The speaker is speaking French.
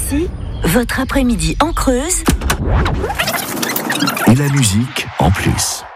ici, votre après-midi en Creuse. Et la musique en plus.